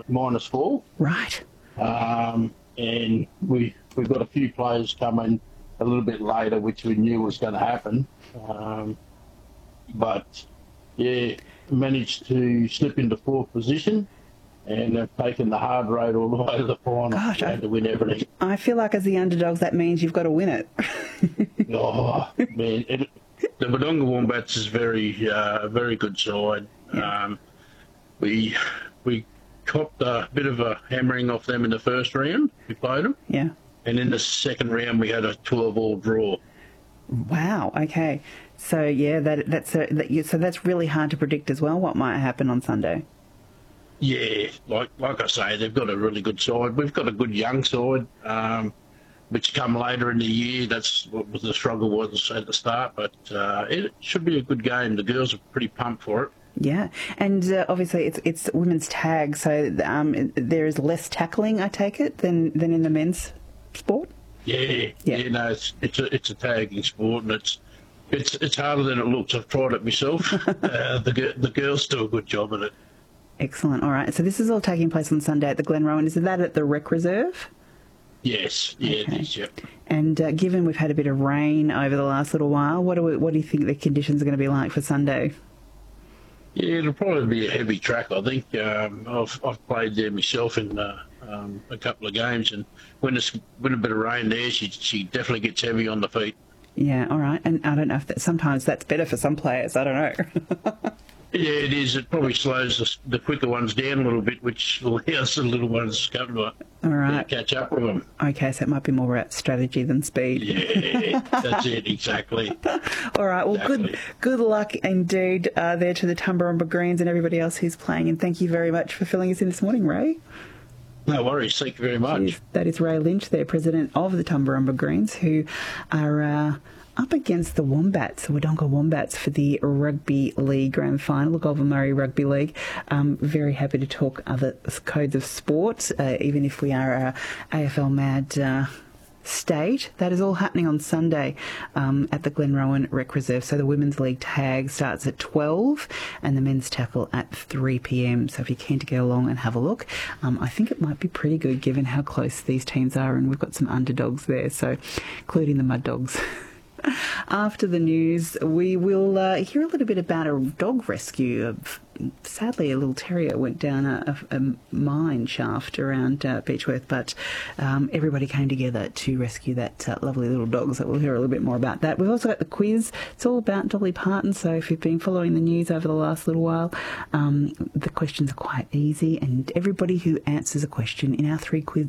-4. Right. And we've got a few players coming a little bit later, which we knew was going to happen. But yeah, managed to slip into 4th position and have taken the hard road all the way to the final. Gosh, had to win everything. I feel like as the underdogs, that means you've got to win it. Oh man, the Wodonga Wombats is very good side. Yeah. We copped a bit of a hammering off them in the first round. We played them. Yeah. And in the second round, we had a 12-all draw. Wow. Okay. So yeah, so that's really hard to predict as well. What might happen on Sunday? Yeah, like I say, they've got a really good side. We've got a good young side, which come later in the year. That's what the struggle was at the start, but it should be a good game. The girls are pretty pumped for it. Yeah, and obviously it's women's tag, so there is less tackling, I take it, than in the men's sport. Yeah. No, it's a tagging sport, and it's harder than it looks. I've tried it myself. The girls do a good job at it. Excellent. All right. So this is all taking place on Sunday at the Glenrowan. Is that at the Rec Reserve? Yes. Yeah, okay. It is. Yep. And given we've had a bit of rain over the last little while, what do you think the conditions are going to be like for Sunday? Yeah, it'll probably be a heavy track. I think I've played there myself in a couple of games, and when a bit of rain there, she definitely gets heavy on the feet. Yeah. All right. And I don't know if sometimes that's better for some players. I don't know. Yeah, it is. It probably slows the quicker ones down a little bit, which allows the little ones to come to catch up with them. Okay, so it might be more about strategy than speed. Yeah, that's it, exactly. All right, well, exactly. Good luck indeed there to the Tumbarumba Greens and everybody else who's playing, and thank you very much for filling us in this morning, Ray. No worries, thank you very much. That is Ray Lynch, their president of the Tumbarumba Greens, who are up against the Wombats, the Wodonga Wombats, for the Rugby League Grand Final, the Goulburn Murray Rugby League. Very happy to talk other codes of sport, even if we are a AFL mad state. That is all happening on Sunday at the Glenrowan Rec Reserve. So the Women's League tag starts at 12 and the men's tackle at 3 p.m. So if you're keen to get along and have a look, I think it might be pretty good given how close these teams are, and we've got some underdogs there, so including the Mud Dogs. After the news, we will hear a little bit about a dog rescue. Sadly, a little terrier went down a mine shaft around Beechworth, but everybody came together to rescue that lovely little dog, so we'll hear a little bit more about that. We've also got the quiz. It's all about Dolly Parton, so if you've been following the news over the last little while, the questions are quite easy, and everybody who answers a question in our three-question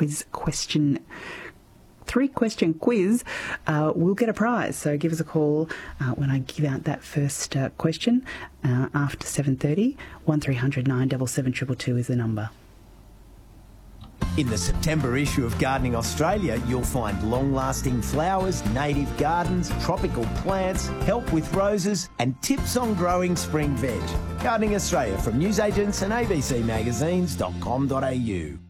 quiz will get a prize. So give us a call when I give out that first question after 7:30. 1300 977 222 is the number. In the September issue of Gardening Australia, you'll find long-lasting flowers, native gardens, tropical plants, help with roses and tips on growing spring veg. Gardening Australia from newsagents and abcmagazines.com.au.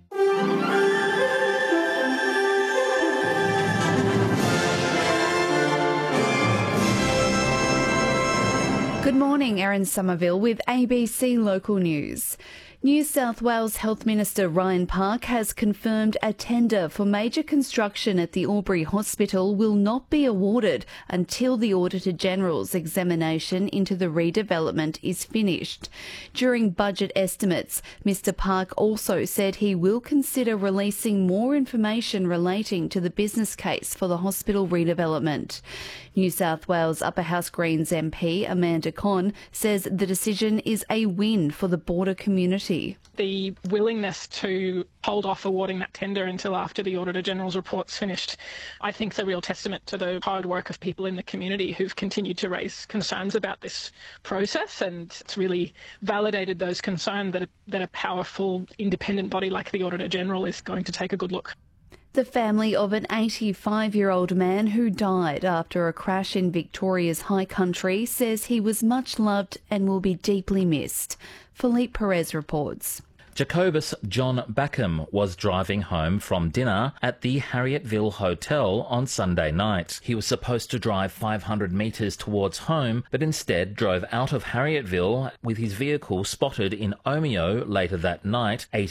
Good morning, Erin Somerville with ABC Local News. New South Wales Health Minister Ryan Park has confirmed a tender for major construction at the Albury Hospital will not be awarded until the Auditor-General's examination into the redevelopment is finished. During budget estimates, Mr Park also said he will consider releasing more information relating to the business case for the hospital redevelopment. New South Wales Upper House Greens MP Amanda Conn says the decision is a win for the border community. The willingness to hold off awarding that tender until after the Auditor-General's report's finished, I think is a real testament to the hard work of people in the community who've continued to raise concerns about this process, and it's really validated those concerns that a powerful independent body like the Auditor-General is going to take a good look. The family of an 85-year-old man who died after a crash in Victoria's High Country says he was much loved and will be deeply missed. Philippe Perez reports. Jacobus John Backham was driving home from dinner at the Harrietville Hotel on Sunday night. He was supposed to drive 500 metres towards home, but instead drove out of Harrietville with his vehicle spotted in Omeo later that night, 8